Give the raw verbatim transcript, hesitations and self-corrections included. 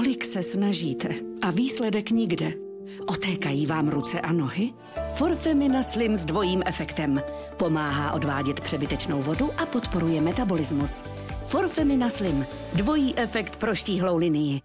Kolik se snažíte a výsledek nikde. Otékají vám ruce a nohy? Forfemina Slim s dvojím efektem. Pomáhá odvádět přebytečnou vodu a podporuje metabolismus. Forfemina Slim. Dvojí efekt pro štíhlou linii.